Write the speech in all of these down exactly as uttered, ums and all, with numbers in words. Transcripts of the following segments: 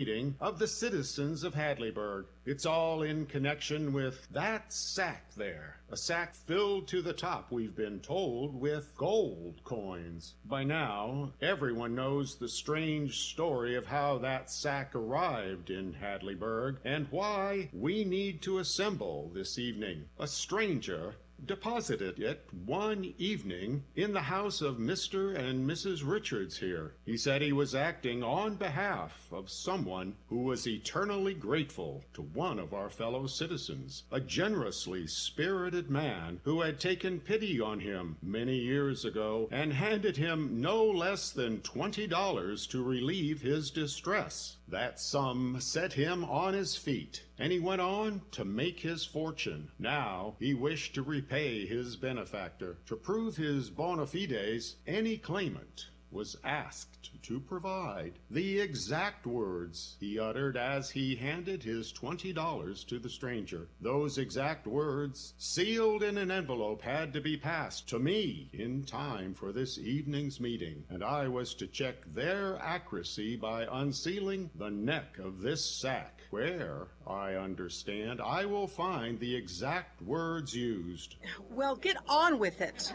meeting of the citizens of Hadleyburg. It's all in connection with that sack there. A sack filled to the top, we've been told, with gold coins. By now, everyone knows the strange story of how that sack arrived in Hadleyburg and why we need to assemble this evening. A stranger deposited it one evening in the house of Mister and Missus Richards here. He said he was acting on behalf of someone who was eternally grateful to one of our fellow citizens, a generously spirited man who had taken pity on him many years ago and handed him no less than twenty dollars to relieve his distress. That sum set him on his feet, and he went on to make his fortune. Now he wished to repay his benefactor. To prove his bona fides, any claimant was asked to provide the exact words he uttered as he handed his twenty dollars to the stranger. Those exact words, sealed in an envelope, had to be passed to me in time for this evening's meeting, and I was to check their accuracy by unsealing the neck of this sack, where, I understand, I will find the exact words used. Well, get on with it.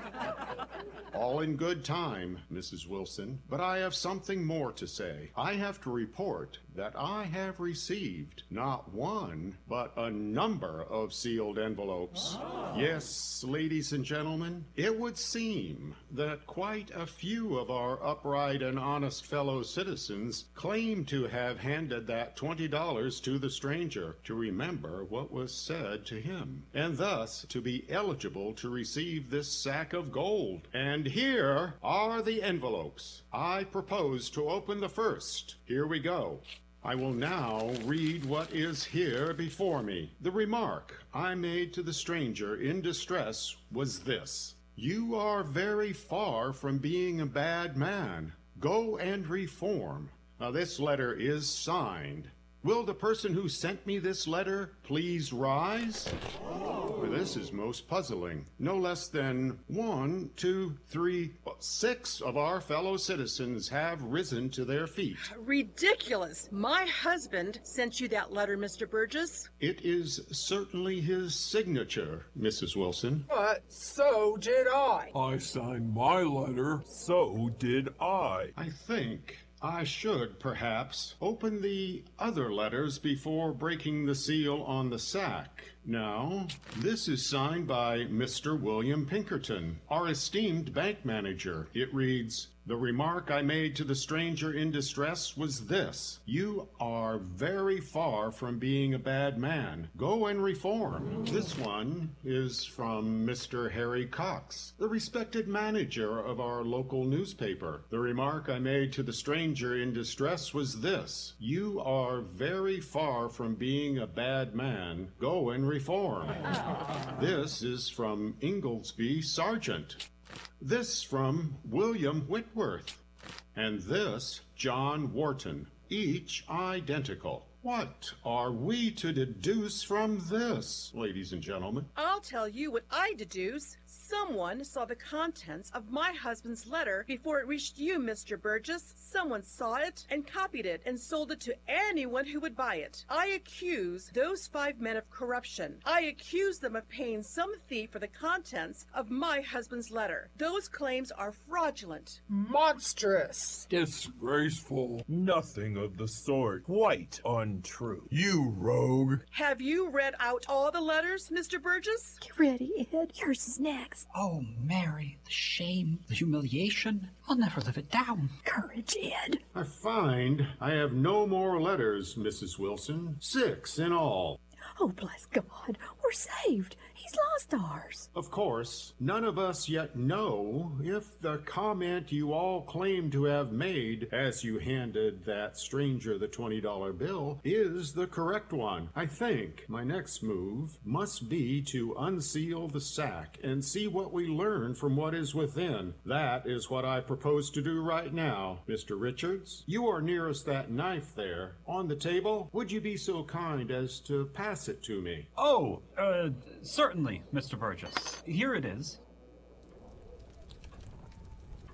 All in good time, Missus Wilson, but I have something more to say. I have to report that I have received not one, but a number of sealed envelopes. Oh. Yes, ladies and gentlemen, it would seem that quite a few of our upright and honest fellow citizens claim to have handed that twenty dollars to the stranger to remember what was said to him, and thus to be eligible to receive this sack of gold. And here are the envelopes. I propose to open the first. Here we go. I will now read what is here before me. The remark I made to the stranger in distress was this: "You are very far from being a bad man. Go and reform." Now, this letter is signed. Will the person who sent me this letter please rise? For this is most puzzling. No less than one, two, three, six of our fellow citizens have risen to their feet. Ridiculous! My husband sent you that letter, Mister Burgess. It is certainly his signature, Missus Wilson. But so did I. I signed my letter. So did I. I think I should, perhaps, open the other letters before breaking the seal on the sack. Now, this is signed by Mister William Pinkerton, our esteemed bank manager. It reads, "The remark I made to the stranger in distress was this: you are very far from being a bad man. Go and reform." This one is from Mister Harry Cox, the respected manager of our local newspaper. The remark I made to the stranger in distress was this: you are very far from being a bad man. Go and reform. This is from Inglesby Sargent. This from William Whitworth. And this, John Wharton, each identical. What are we to deduce from this, ladies and gentlemen? I'll tell you what I deduce. Someone saw the contents of my husband's letter before it reached you, Mister Burgess. Someone saw it and copied it and sold it to anyone who would buy it. I accuse those five men of corruption. I accuse them of paying some thief for the contents of my husband's letter. Those claims are fraudulent. Monstrous. Disgraceful. Nothing of the sort. Quite untrue. You rogue. Have you read out all the letters, Mister Burgess? Get ready, Ed. Yours is next. Oh, Mary, the shame, the humiliation. I'll never live it down. Courage, Ed. I find I have no more letters, Missus Wilson. Six in all. Oh, bless God. We're saved. He's lost ours. Of course, none of us yet know if the comment you all claim to have made as you handed that stranger the twenty dollar bill is the correct one. I think my next move must be to unseal the sack and see what we learn from what is within. That is what I propose to do right now. Mister Richards, you are nearest that knife there on the table. Would you be so kind as to pass it to me? Oh, uh, certainly, Mister Burgess. Here it is.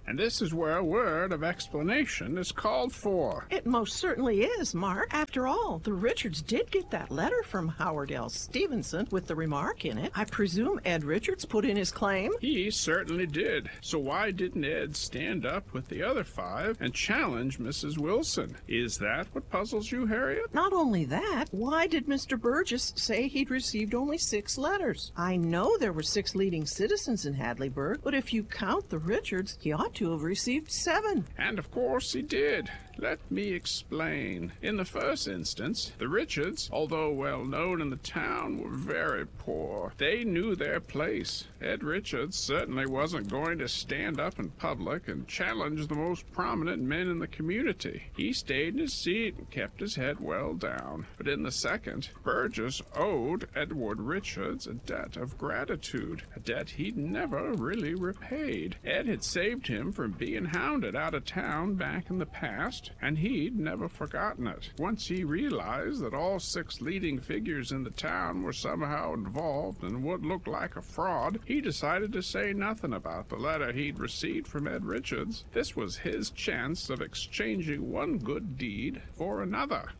and this is where a word of explanation is called for. It most certainly is, Mark. After all, the Richards did get that letter from Howard L. Stevenson with the remark in it. I presume Ed Richards put in his claim? He certainly did. So why didn't Ed stand up with the other five and challenge Missus Wilson? Is that what puzzles you, Harriet? Not only that, why did Mister Burgess say he'd received only six letters? I know there were six leading citizens in Hadleyburg, but if you count the Richards, he ought to have received seven. And of course he did. Let me explain. In the first instance, the Richards, although well known in the town, were very poor. They knew their place. Ed Richards certainly wasn't going to stand up in public and challenge the most prominent men in the community. He stayed in his seat and kept his head well down. But in the second, Burgess owed Edward Richards a debt of gratitude, a debt he'd never really repaid. Ed had saved him from being hounded out of town back in the past, and he'd never forgotten it. Once he realized that all six leading figures in the town were somehow involved in what looked like a fraud, he decided to say nothing about the letter he'd received from Ed Richards. This was his chance of exchanging one good deed for another.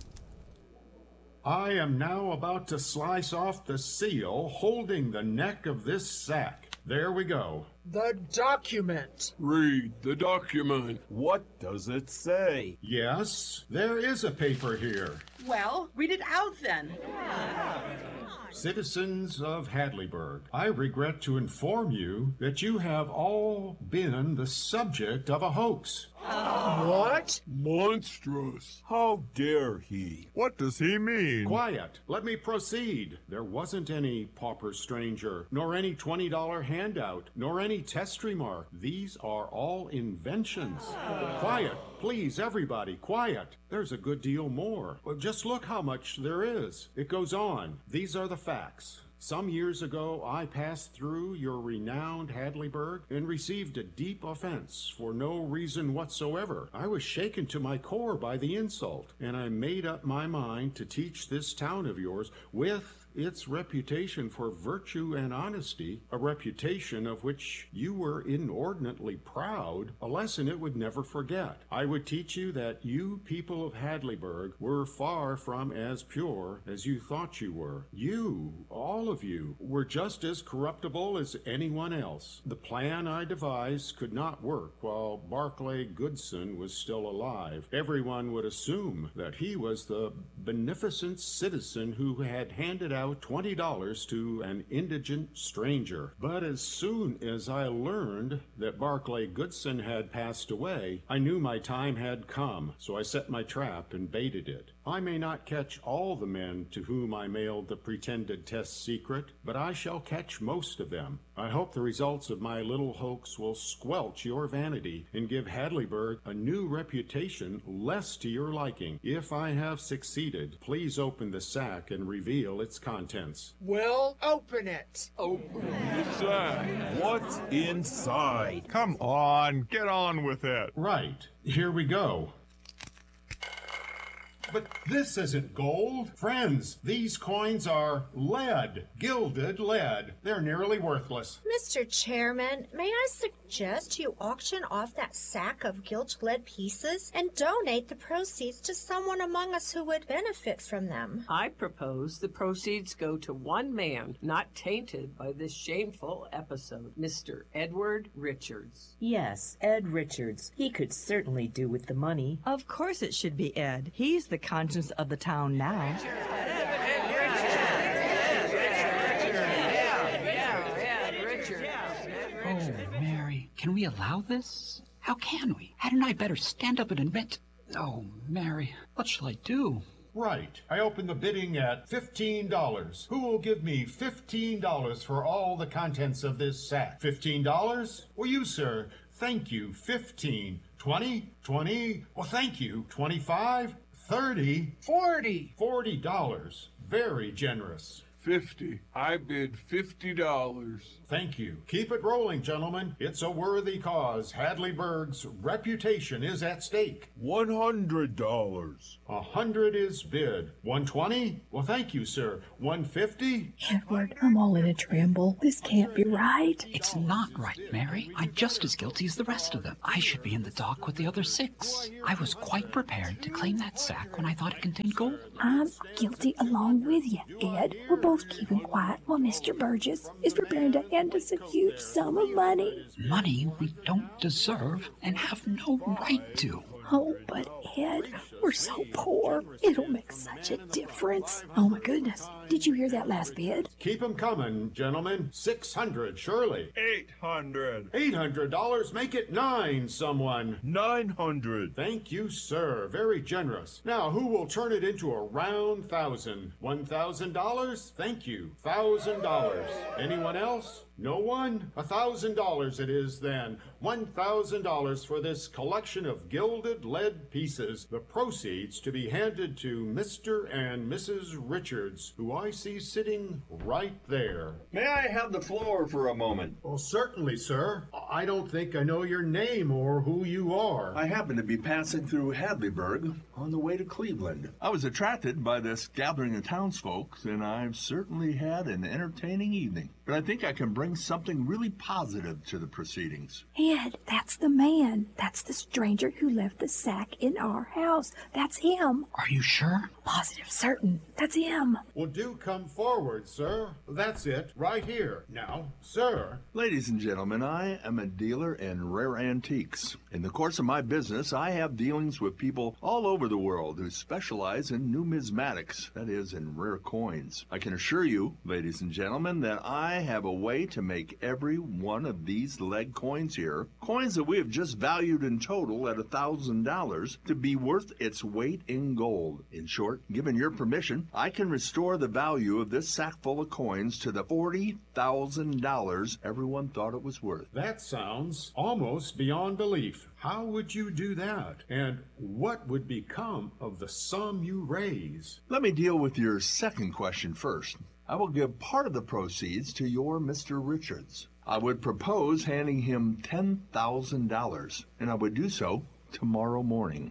I am now about to slice off the seal holding the neck of this sack. There we go. The document. Read the document. What does it say? Yes, there is a paper here. Well, read it out then. Citizens of Hadleyburg, I regret to inform you that you have all been the subject of a hoax. What? Monstrous. How dare he? What does he mean? Quiet. Let me proceed. There wasn't any pauper stranger, nor any twenty dollar handout, nor any test remark. These are all inventions. Quiet. Please, everybody, quiet. There's a good deal more. Well, just look how much there is. It goes on. These are the facts. Some years ago, I passed through your renowned Hadleyburg and received a deep offense for no reason whatsoever. I was shaken to my core by the insult, and I made up my mind to teach this town of yours, with its reputation for virtue and honesty, a reputation of which you were inordinately proud, a lesson it would never forget. I would teach you that you people of Hadleyburg were far from as pure as you thought you were. You, all of you, were just as corruptible as anyone else. The plan I devised could not work while Barclay Goodson was still alive. Everyone would assume that he was the beneficent citizen who had handed out twenty dollars to an indigent stranger. But as soon as I learned that Barclay Goodson had passed away, I knew my time had come, so I set my trap and baited it. I may not catch all the men to whom I mailed the pretended test secret, but I shall catch most of them. I hope the results of my little hoax will squelch your vanity and give Hadleyburg a new reputation less to your liking. If I have succeeded, please open the sack and reveal its contents. Well, open it. Open the sack. What's inside? Come on, get on with it. Right. Here we go. But this isn't gold. Friends, these coins are lead, gilded lead. They're nearly worthless. Mister Chairman, may I suggest you auction off that sack of gilt lead pieces and donate the proceeds to someone among us who would benefit from them? I propose the proceeds go to one man not tainted by this shameful episode, Mister Edward Richards. Yes, Ed Richards. He could certainly do with the money. Of course it should be Ed. He's the conscience of the town now. Oh, Mary, can we allow this? How can we? Hadn't I better stand up and admit? Oh, Mary, what shall I do? Right. I open the bidding at fifteen dollars. Who will give me fifteen dollars for all the contents of this sack? fifteen dollars? Well, you, sir. Thank you. fifteen. twenty? twenty? Well, thank you. twenty-five? thirty? Forty. Forty dollars. Very generous. Fifty. I bid fifty dollars. Thank you. Keep it rolling, gentlemen. It's a worthy cause. Hadleyburg's reputation is at stake. One hundred dollars. A hundred is bid. One twenty? Well, thank you, sir. One fifty? Edward, I'm all in a tremble. This can't be right. It's not right, Mary. I'm just as guilty as the rest of them. I should be in the dock with the other six. I was quite prepared to claim that sack when I thought it contained gold. I'm guilty along with you, Ed. We're both keeping quiet while Mister Burgess is preparing to hand us a huge sum of money. Money we don't deserve and have no right to. Oh, but Ed, we're so poor. It'll make such a difference. Oh my goodness. Did you hear that last bid? Keep 'em coming, gentlemen. Six hundred, surely. Eight hundred. Eight hundred dollars. Make it nine, someone. Nine hundred. Thank you, sir. Very generous. Now, who will turn it into a round thousand? One thousand dollars? Thank you. Thousand dollars. Anyone else? No one? A thousand dollars it is then. One thousand dollars for this collection of gilded lead pieces. The proceeds to be handed to Mister and Missus Richards, who I see sitting right there. May I have the floor for a moment? Oh, certainly, sir. I don't think I know your name or who you are. I happen to be passing through Hadleyburg on the way to Cleveland. I was attracted by this gathering of townsfolk, and I've certainly had an entertaining evening. But I think I can bring something really positive to the proceedings. Ed, that's the man. That's the stranger who left the sack in our house. That's him. Are you sure? Positive, certain. That's him. Well, do come forward, sir. That's it, right here. Now, sir. Ladies and gentlemen, I am a dealer in rare antiques. In the course of my business, I have dealings with people all over the world who specialize in numismatics, that is, in rare coins. I can assure you, ladies and gentlemen, that I have a way to make every one of these lead coins here, coins that we have just valued in total at a thousand dollars, to be worth its weight in gold. In short, given your permission, I can restore the value of this sack full of coins to the forty thousand dollars everyone thought it was worth. That sounds almost beyond belief. How would you do that? And what would become of the sum you raise? Let me deal with your second question first. I will give part of the proceeds to your Mister Richards. I would propose handing him ten thousand dollars, and I would do so tomorrow morning.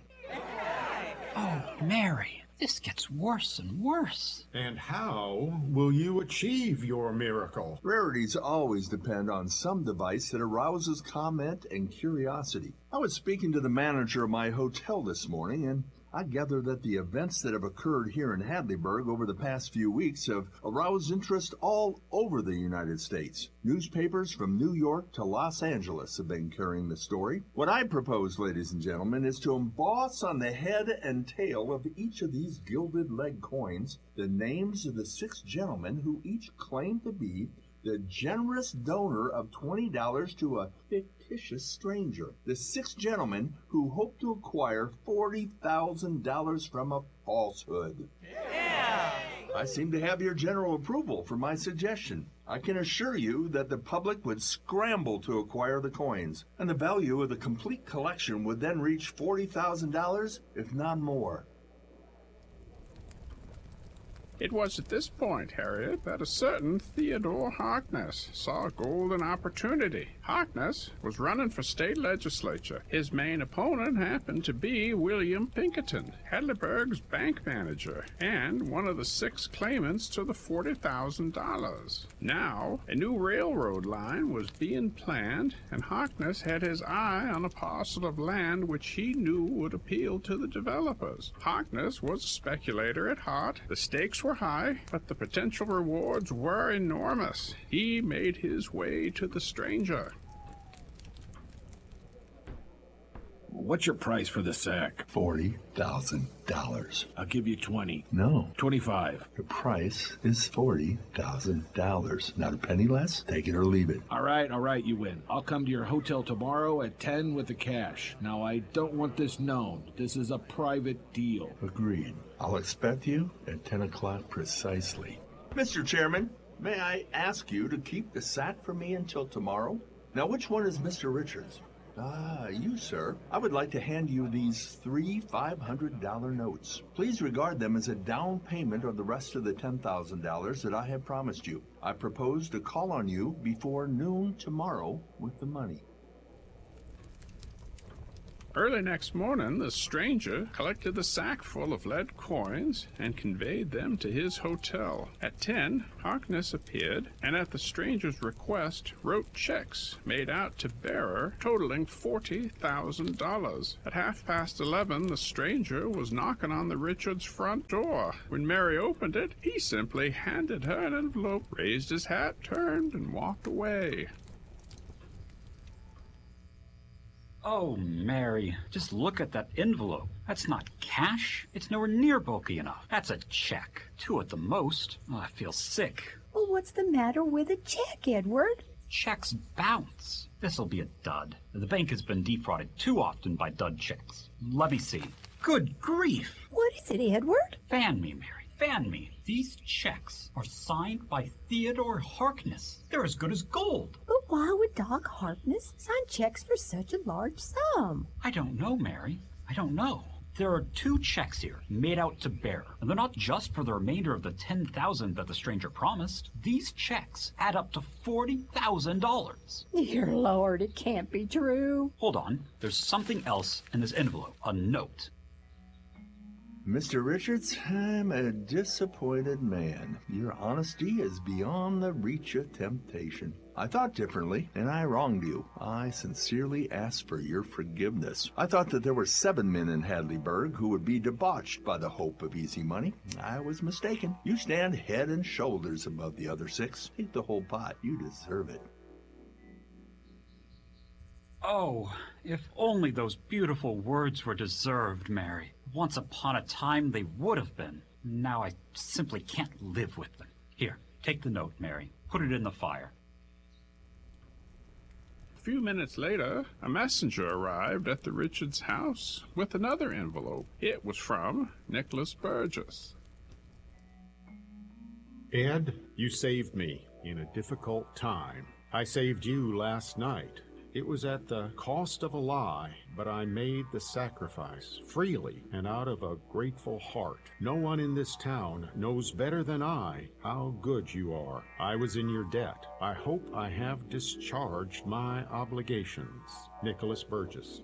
Oh, Mary, this gets worse and worse. And how will you achieve your miracle? Rarities always depend on some device that arouses comment and curiosity. I was speaking to the manager of my hotel this morning, and I gather that the events that have occurred here in Hadleyburg over the past few weeks have aroused interest all over the United States. Newspapers from New York to Los Angeles have been carrying the story. What I propose, ladies and gentlemen, is to emboss on the head and tail of each of these gilded lead coins the names of the six gentlemen who each claim to be the generous donor of twenty dollars to a fictitious stranger. The six gentlemen who hope to acquire forty thousand dollars from a falsehood. Yeah! I seem to have your general approval for my suggestion. I can assure you that the public would scramble to acquire the coins, and the value of the complete collection would then reach forty thousand dollars, if not more. It was at this point, Harriet, that a certain Theodore Harkness saw a golden opportunity. Harkness was running for state legislature. His main opponent happened to be William Pinkerton, Hadleyburg's bank manager, and one of the six claimants to the forty thousand dollars. Now, a new railroad line was being planned, and Harkness had his eye on a parcel of land which he knew would appeal to the developers. Harkness was a speculator at heart. The stakes were high, but the potential rewards were enormous. He made his way to the stranger. What's your price for the sack? Forty thousand dollars. I'll give you twenty. No. Twenty-five. The price is forty thousand dollars. Not a penny less. Take it or leave it. All right, all right, you win. I'll come to your hotel tomorrow at ten with the cash. Now, I don't want this known. This is a private deal. Agreed. I'll expect you at ten o'clock precisely. Mister Chairman, may I ask you to keep the sack for me until tomorrow? Now, which one is Mister Richards? Ah, you, sir. I would like to hand you these three five hundred dollar notes. Please regard them as a down payment of the rest of the ten thousand dollars that I have promised you. I propose to call on you before noon tomorrow with the money. Early next morning, the stranger collected the sack full of lead coins and conveyed them to his hotel. At ten, Harkness appeared, and at the stranger's request, wrote checks made out to bearer totaling forty thousand dollars. At half past eleven, the stranger was knocking on the Richards' front door. When Mary opened it, he simply handed her an envelope, raised his hat, turned, and walked away. Oh, Mary, just look at that envelope. That's not cash. It's nowhere near bulky enough. That's a check. Two at the most. Oh, I feel sick. Well, what's the matter with a check, Edward? Checks bounce. This'll be a dud. The bank has been defrauded too often by dud checks. Let me see. Good grief. What is it, Edward? Fan me, Mary. Fan me. These checks are signed by Theodore Harkness. They're as good as gold. But why would Doc Harkness sign checks for such a large sum? I don't know, Mary. I don't know. There are two checks here, made out to bearer, and they're not just for the remainder of the ten thousand dollars that the stranger promised. These checks add up to forty thousand dollars. Dear Lord, it can't be true. Hold on. There's something else in this envelope. A note. Mister Richards, I'm a disappointed man. Your honesty is beyond the reach of temptation. I thought differently, and I wronged you. I sincerely ask for your forgiveness. I thought that there were seven men in Hadleyburg who would be debauched by the hope of easy money. I was mistaken. You stand head and shoulders above the other six. Take the whole pot. You deserve it. Oh, if only those beautiful words were deserved, Mary. Once upon a time they would have been. Now I simply can't live with them. Here, take the note, Mary. Put it in the fire. A few minutes later, a messenger arrived at the Richards' house with another envelope. It was from Nicholas Burgess. Ed, you saved me in a difficult time. I saved you last night. It was at the cost of a lie, but I made the sacrifice freely and out of a grateful heart. No one in this town knows better than I how good you are. I was in your debt. I hope I have discharged my obligations. Nicholas Burgess.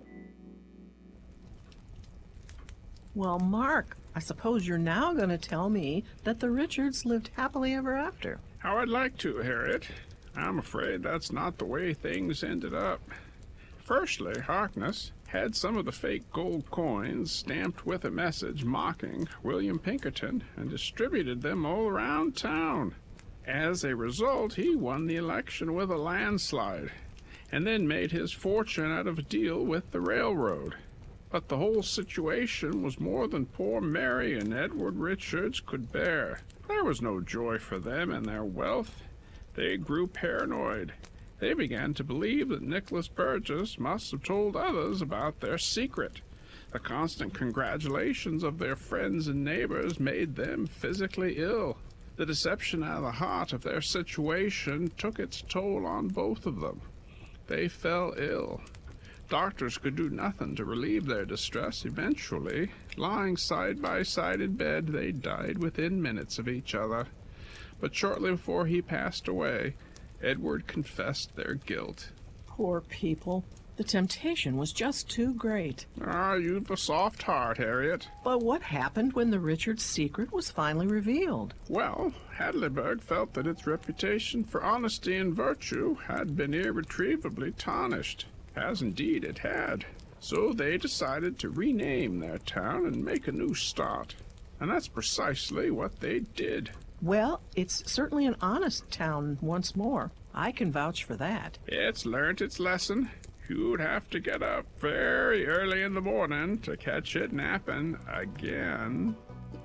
Well, Mark, I suppose you're now going to tell me that the Richards lived happily ever after. How I'd like to, Harriet. I'm afraid that's not the way things ended up. Firstly, Harkness had some of the fake gold coins stamped with a message mocking William Pinkerton and distributed them all around town. As a result, he won the election with a landslide and then made his fortune out of a deal with the railroad. But the whole situation was more than poor Mary and Edward Richards could bear. There was no joy for them in their wealth. They grew paranoid. They began to believe that Nicholas Burgess must have told others about their secret. The constant congratulations of their friends and neighbors made them physically ill. The deception at the heart of their situation took its toll on both of them. They fell ill. Doctors could do nothing to relieve their distress. Eventually, lying side by side in bed, they died within minutes of each other. But shortly before he passed away, Edward confessed their guilt. Poor people. The temptation was just too great. Ah, you've a soft heart, Harriet. But what happened when the Richards secret was finally revealed? Well, Hadleyburg felt that its reputation for honesty and virtue had been irretrievably tarnished, as indeed it had. So they decided to rename their town and make a new start. And that's precisely what they did. Well, it's certainly an honest town once more. I can vouch for that. It's learnt its lesson. You'd have to get up very early in the morning to catch it napping again.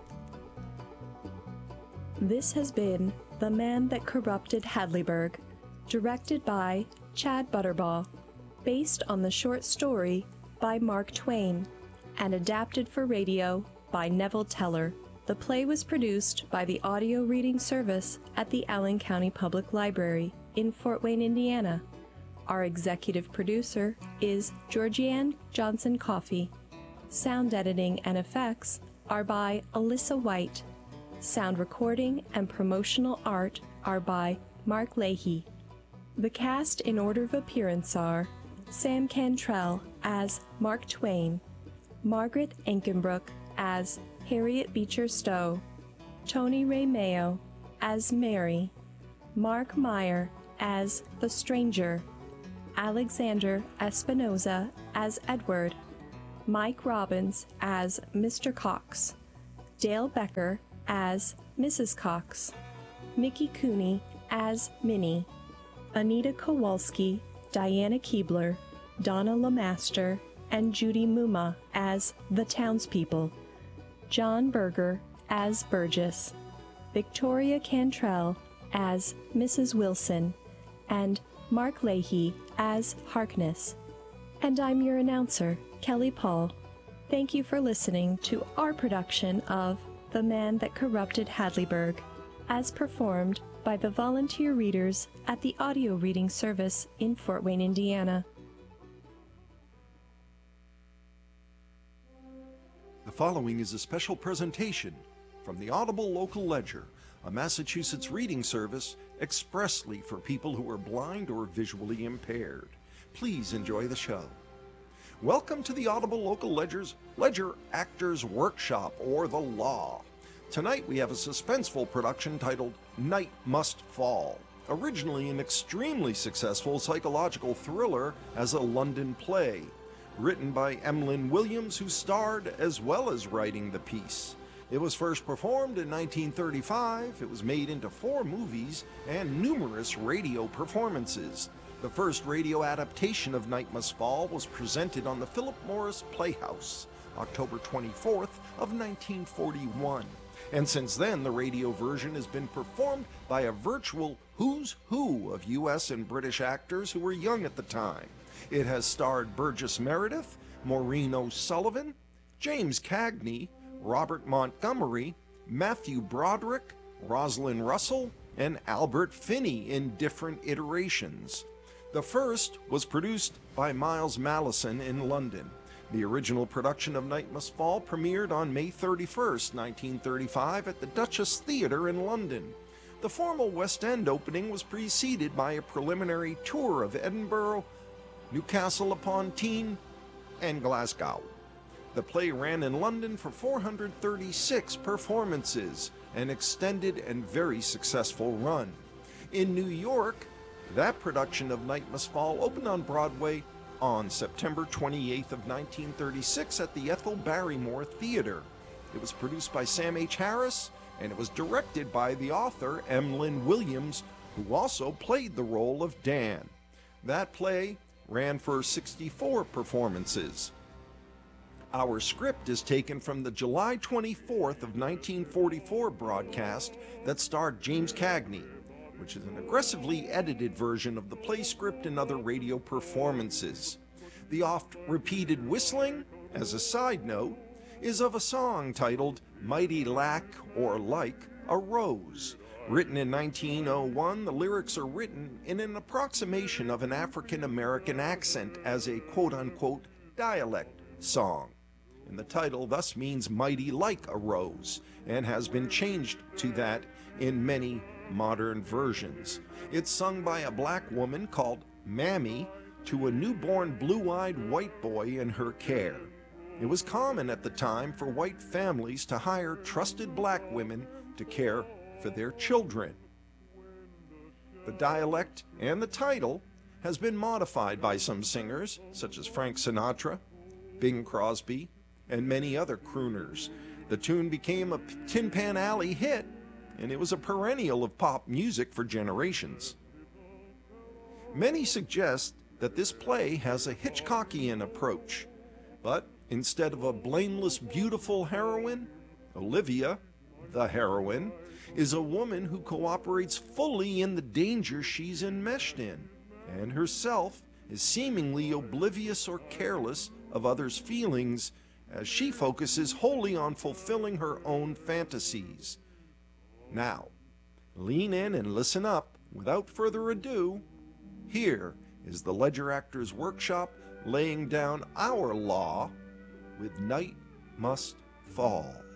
This has been The Man That Corrupted Hadleyburg, directed by Chad Butterbaugh, based on the short story by Mark Twain, and adapted for radio by Neville Teller. The play was produced by the Audio Reading Service at the Allen County Public Library in Fort Wayne, Indiana. Our executive producer is Georgianne Johnson Coffey. Sound editing and effects are by Alyssa White. Sound recording and promotional art are by Mark Leahy. The cast in order of appearance are Sam Cantrell as Mark Twain, Margaret Ankenbrook as Harriet Beecher Stowe, Tony Ray Mayo as Mary, Mark Meyer as The Stranger, Alexander Espinoza as Edward, Mike Robbins as Mister Cox, Dale Becker as Missus Cox, Mickey Cooney as Minnie, Anita Kowalski, Diana Keebler, Donna Lamaster, and Judy Muma as the townspeople, John Berger as Burgess, Victoria Cantrell as Missus Wilson, and Mark Leahy as Harkness. And I'm your announcer, Kelly Paul. Thank you for listening to our production of The Man That Corrupted Hadleyburg, as performed by the volunteer readers at the audio reading service in Fort Wayne, Indiana. The following is a special presentation from the Audible Local Ledger, a Massachusetts reading service expressly for people who are blind or visually impaired. Please enjoy the show. Welcome to the Audible Local Ledger's Ledger Actors Workshop, or The Law. Tonight we have a suspenseful production titled Night Must Fall, originally an extremely successful psychological thriller as a London play, written by Emlyn Williams, who starred as well as writing the piece. It was first performed in nineteen thirty-five, it was made into four movies and numerous radio performances. The first radio adaptation of Night Must Fall was presented on the Philip Morris Playhouse, October twenty-fourth of nineteen forty-one. And since then, the radio version has been performed by a virtual who's who of U S and British actors who were young at the time. It has starred Burgess Meredith, Maureen O'Sullivan, James Cagney, Robert Montgomery, Matthew Broderick, Rosalind Russell, and Albert Finney in different iterations. The first was produced by Miles Mallison in London. The original production of Night Must Fall premiered on May thirty-first, nineteen thirty-five at the Duchess Theatre in London. The formal West End opening was preceded by a preliminary tour of Edinburgh, Newcastle upon Tyne, and Glasgow. The play ran in London for four hundred thirty-six performances, an extended and very successful run. In New York, that production of Night Must Fall opened on Broadway on September twenty-eighth of nineteen thirty-six at the Ethel Barrymore Theatre. It was produced by Sam H. Harris, and it was directed by the author Emlyn Williams, who also played the role of Dan. That play ran for sixty-four performances. Our script is taken from the July twenty-fourth of nineteen forty-four broadcast that starred James Cagney, which is an aggressively edited version of the play script and other radio performances. The oft-repeated whistling, as a side note, is of a song titled Mighty Lack or Like a Rose. Written in nineteen oh one, the lyrics are written in an approximation of an African-American accent as a quote-unquote dialect song. And the title thus means mighty like a rose, and has been changed to that in many modern versions. It's sung by a black woman called Mammy to a newborn blue-eyed white boy in her care. It was common at the time for white families to hire trusted black women to care for their children. The dialect and the title has been modified by some singers, such as Frank Sinatra, Bing Crosby, and many other crooners. The tune became a Tin Pan Alley hit, and it was a perennial of pop music for generations. Many suggest that this play has a Hitchcockian approach, but instead of a blameless, beautiful heroine, Olivia, the heroine, is a woman who cooperates fully in the danger she's enmeshed in, and herself is seemingly oblivious or careless of others' feelings as she focuses wholly on fulfilling her own fantasies. Now, lean in and listen up. Without further ado, here is the Ledger Actors Workshop laying down our law with Night Must Fall.